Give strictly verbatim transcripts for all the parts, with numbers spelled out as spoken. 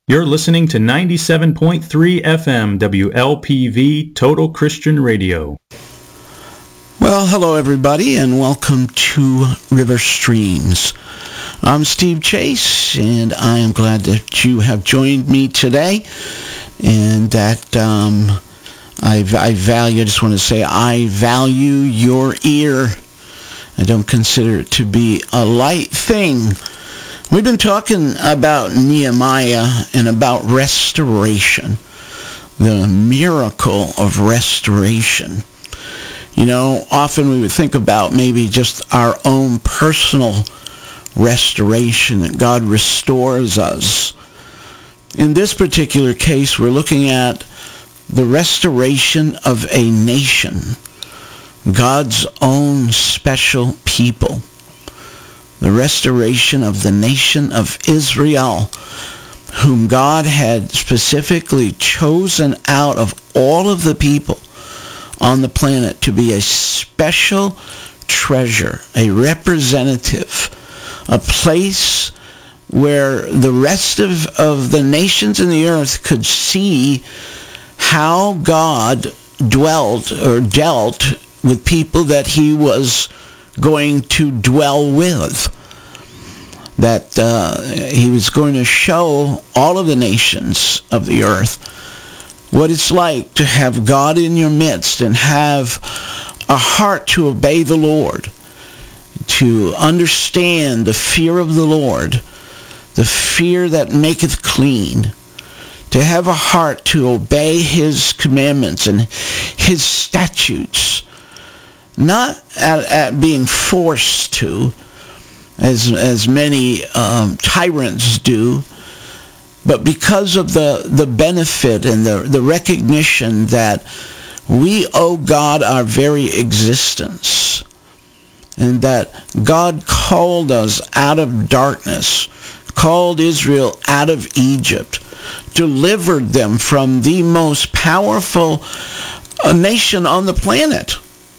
You're listening to ninety-seven point three F M W L P V Total Christian Radio. Well, hello everybody, and welcome to River Streams. I'm Steve Chase, and I am glad that you have joined me today, and that um, I, I value, I just want to say, I value your ear. I don't consider it to be a light thing. We've been talking about Nehemiah and about restoration, the miracle of restoration. You know, often we would think about maybe just our own personal restoration, that God restores us. In this particular case, we're looking at the restoration of a nation, God's own special people. The restoration of the nation of Israel, whom God had specifically chosen out of all of the people on the planet to be a special treasure, a representative, a place where the rest of, of the nations in the earth could see how God dwelt or dealt with people that he was going to dwell with, that uh, he was going to show all of the nations of the earth what it's like to have God in your midst and have a heart to obey the Lord, to understand the fear of the Lord, the fear that maketh clean, to have a heart to obey his commandments and his statutes, not at, at being forced to, as as many um, tyrants do, but because of the, the benefit and the, the recognition that we owe God our very existence, and that God called us out of darkness, called Israel out of Egypt, delivered them from the most powerful uh, nation on the planet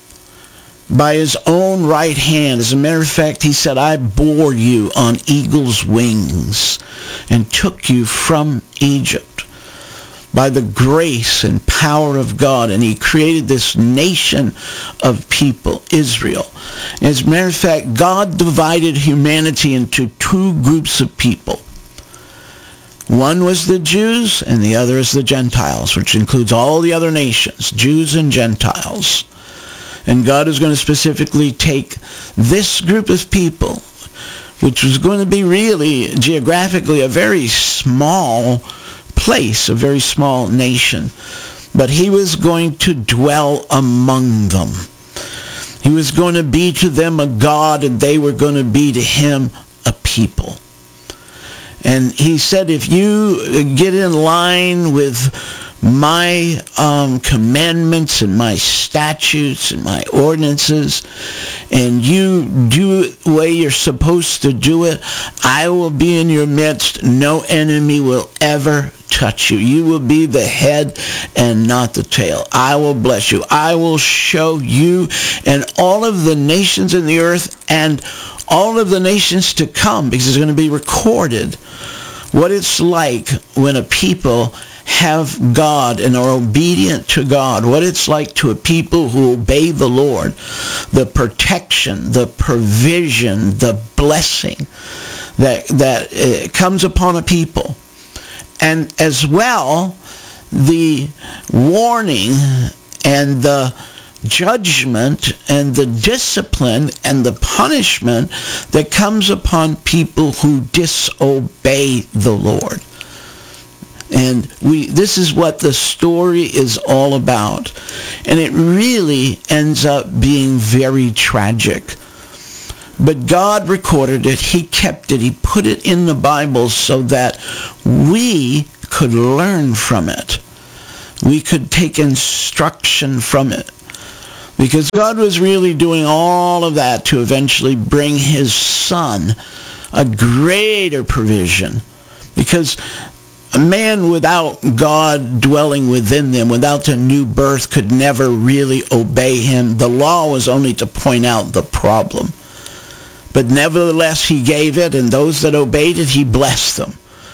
by his own right hand. As a matter of fact, he said, I bore you on eagle's wings and took you from Egypt by the grace and power of God. And he created this nation of people, Israel. As a matter of fact, God divided humanity into two groups of people. One was the Jews, and the other is the Gentiles, which includes all the other nations, Jews and Gentiles. And God is going to specifically take this group of people, which was going to be really geographically a very small place, a very small nation, but he was going to dwell among them. He was going to be to them a God, and they were going to be to him a people. And he said, if you get in line with my um, commandments and my statutes and my ordinances, and you do it the way you're supposed to do it, I will be in your midst. No enemy will ever touch you. You will be the head and not the tail. I will bless you. I will show you and all of the nations in the earth and all of the nations to come, because it's going to be recorded what it's like when a people have God and are obedient to God, what it's like to a people who obey the Lord, the protection, the provision, the blessing that that uh, comes upon a people, and as well the warning and the judgment and the discipline and the punishment that comes upon people who disobey the Lord. And we this is what the story is all about. And it really ends up being very tragic. But God recorded it. He kept it. He put it in the Bible so that we could learn from it. We could take instruction from it. Because God was really doing all of that to eventually bring his Son a greater provision. Because a man without God dwelling within them, without a new birth, could never really obey him. The law was only to point out the problem. But nevertheless, he gave it, and those that obeyed it, he blessed them.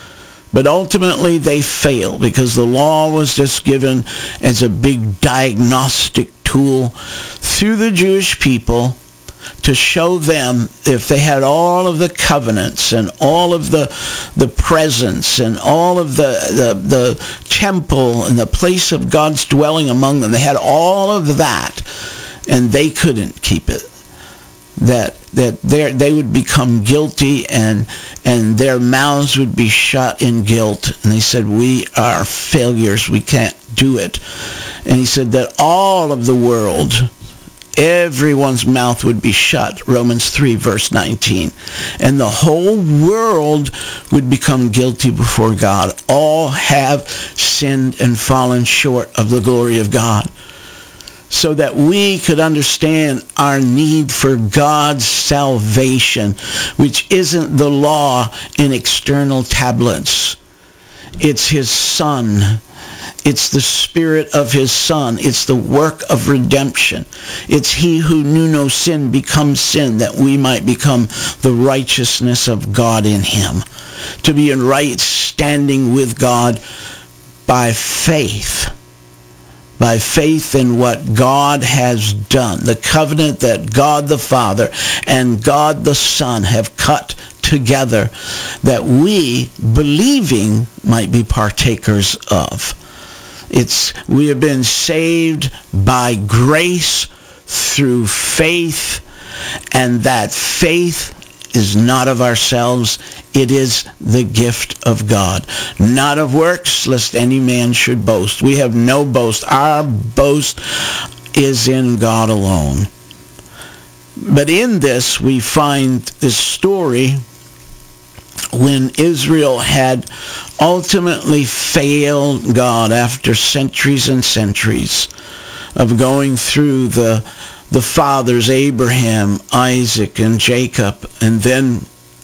But ultimately they fail because the law was just given as a big diagnostic tool through the Jewish people to show them if they had all of the covenants and all of the the presence and all of the, the, the temple and the place of God's dwelling among them, they had all of that and they couldn't keep it. That that they they would become guilty and and their mouths would be shut in guilt. And they said, we are failures. We can't do it. And he said that all of the world, everyone's mouth would be shut. Romans three, verse nineteen. And the whole world would become guilty before God. All have sinned and fallen short of the glory of God. So that we could understand our need for God's salvation, which isn't the law in external tablets. It's his Son. It's the Spirit of his Son. It's the work of redemption. It's he who knew no sin becomes sin, that we might become the righteousness of God in him. To be in right standing with God by faith. By faith in what God has done, the covenant that God the Father and God the Son have cut together, that we, believing, might be partakers of. It's we have been saved by grace through faith, and that faith is not of ourselves. It is the gift of God, not of works, lest any man should boast. We have no boast. Our boast is in God alone. But in this, we find this story when Israel had ultimately failed God after centuries and centuries of going through the, the fathers, Abraham, Isaac, and Jacob, and then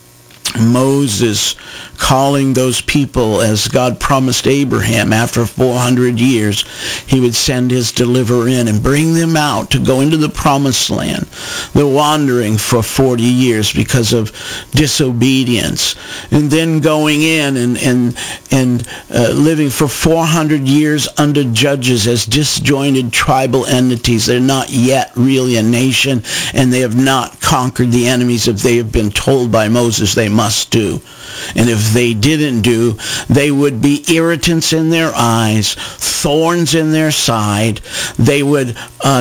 Moses calling those people, as God promised Abraham, after four hundred years, he would send his deliverer in and bring them out to go into the promised land. They're wandering for forty years because of disobedience. And then going in and, and, and uh, living for four hundred years under judges as disjointed tribal entities. They're not yet really a nation, and they have not conquered the enemies that they have been told by Moses they must do. And if they didn't do, they would be irritants in their eyes, thorns in their side. They would uh,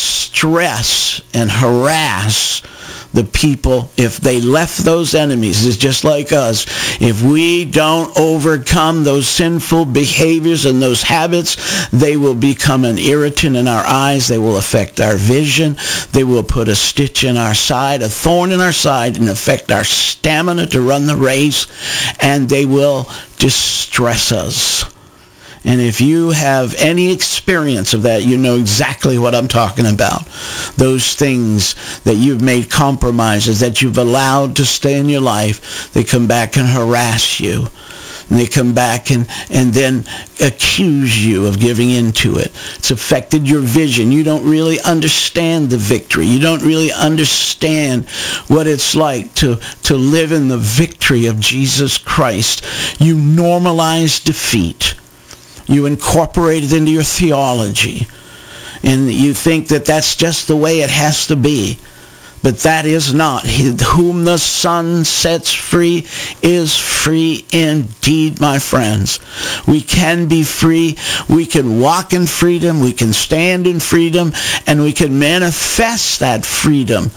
distress and harass the people if they left those enemies. It's just like us. If we don't overcome those sinful behaviors and those habits, they will become an irritant in our eyes. They will affect our vision. They will put a stitch in our side, a thorn in our side, and affect our stamina to run the race. And they will distress us. And if you have any experience of that, you know exactly what I'm talking about. Those things that you've made compromises, that you've allowed to stay in your life, they come back and harass you. And they come back and, and then accuse you of giving into it. It's affected your vision. You don't really understand the victory. You don't really understand what it's like to, to live in the victory of Jesus Christ. You normalize defeat. You incorporate it into your theology. And you think that that's just the way it has to be. But that is not. Whom the Son sets free is free indeed, my friends. We can be free. We can walk in freedom. We can stand in freedom. And we can manifest that freedom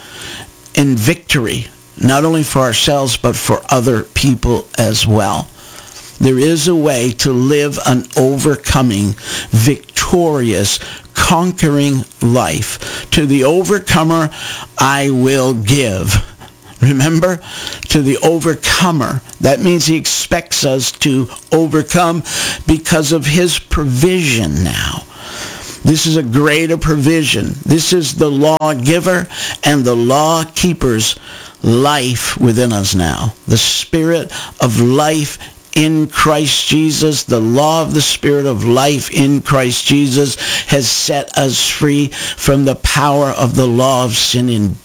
in victory, not only for ourselves, but for other people as well. There is a way to live an overcoming, victorious, conquering life. To the overcomer, I will give. Remember? To the overcomer. That means he expects us to overcome because of his provision now. This is a greater provision. This is the lawgiver and the law keeper's life within us now. The Spirit of life in Christ Jesus, the law of the Spirit of life in Christ Jesus has set us free from the power of the law of sin and death.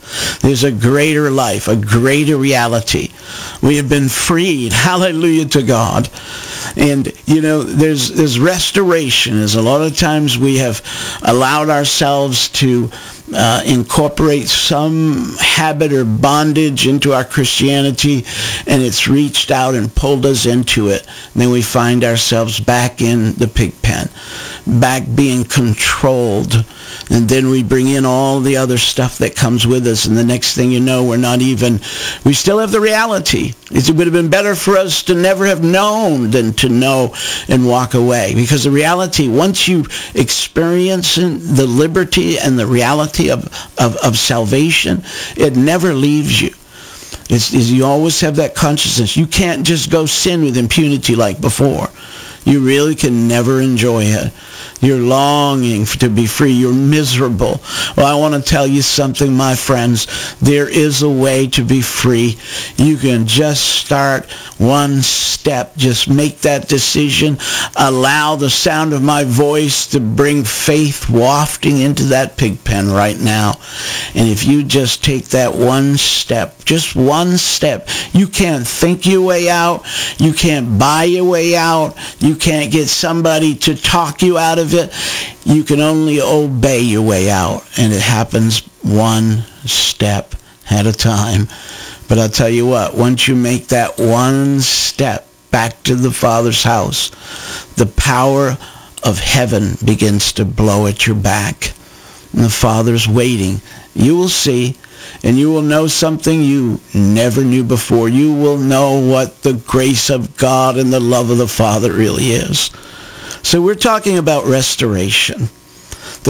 There's a greater life, a greater reality. We have been freed. Hallelujah to God. And, you know, there's, there's restoration. As a lot of times we have allowed ourselves to uh, incorporate some habit or bondage into our Christianity, and it's reached out and pulled us into it. And then we find ourselves back in the pig pen, back being controlled. And then we bring in all the other stuff that comes with us. And the next thing you know, we're not even, we still have the reality. It would have been better for us to never have known than to know and walk away. Because the reality, once you experience the liberty and the reality of, of, of salvation, it never leaves you. It's, it's, you always have that consciousness. You can't just go sin with impunity like before. You really can never enjoy it. You're longing to be free. You're miserable. Well, I want to tell you something, my friends. There is a way to be free. You can just start one step. Just make that decision. Allow the sound of my voice to bring faith wafting into that pig pen right now. And if you just take that one step, just one step, you can't think your way out. You can't buy your way out. You can't get somebody to talk you out of it. You can only obey your way out, and it happens one step at a time. But I'll tell you what, once you make that one step back to the Father's house, the power of heaven begins to blow at your back, and the Father's waiting. You will see, and you will know something you never knew before. You will know what the grace of God and the love of the Father really is. So we're talking about restoration. The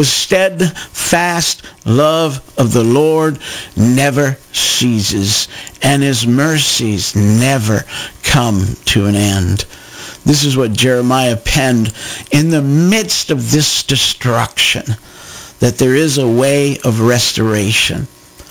steadfast love of the Lord never ceases, and his mercies never come to an end. This is what Jeremiah penned in the midst of this destruction, that there is a way of restoration.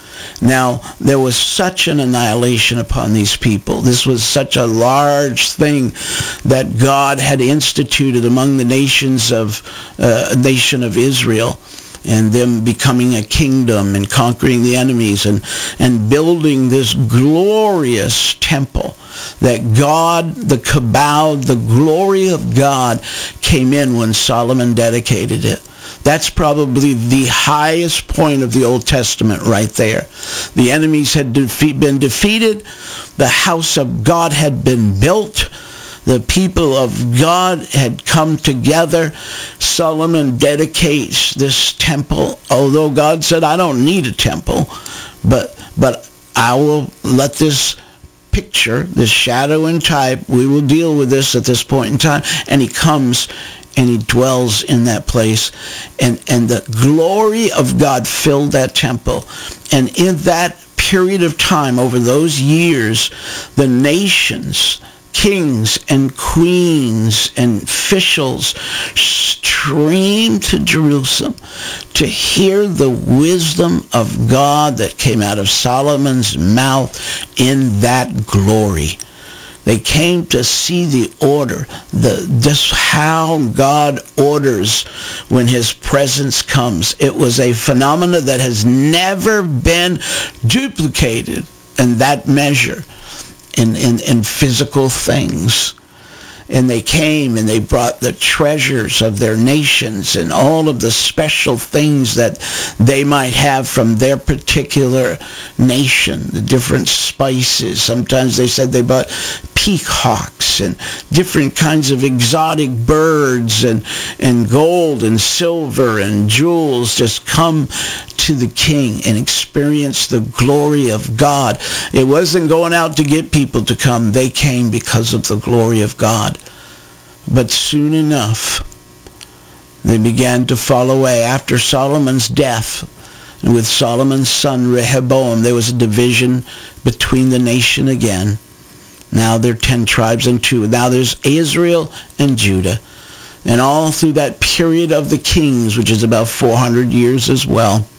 Now, there was such an annihilation upon these people. This was such a large thing that God had instituted among the nations of, uh, nation of Israel, and them becoming a kingdom and conquering the enemies and, and building this glorious temple that God, the kabod, the glory of God came in when Solomon dedicated it. That's probably the highest point of the Old Testament right there. The enemies had defeat, been defeated. The house of God had been built. The people of God had come together. Solomon dedicates this temple, although God said, I don't need a temple, but, but I will let this picture, this shadow and type, we will deal with this at this point in time. And he comes and he dwells in that place. And, and the glory of God filled that temple. And in that period of time, over those years, the nations, kings and queens and officials streamed to Jerusalem to hear the wisdom of God that came out of Solomon's mouth in that glory. They came to see the order, the this how God orders when his presence comes. It was a phenomenon that has never been duplicated in that measure in, in, in physical things. And they came and they brought the treasures of their nations and all of the special things that they might have from their particular nation, the different spices. Sometimes they said they brought peacocks and different kinds of exotic birds and, and gold and silver and jewels. Just come to the king and experience the glory of God. It wasn't going out to get people to come. They came because of the glory of God. But soon enough, they began to fall away. After Solomon's death, and with Solomon's son Rehoboam, there was a division between the nation again. Now there are ten tribes and two. Now there's Israel and Judah. And all through that period of the kings, which is about four hundred years as well,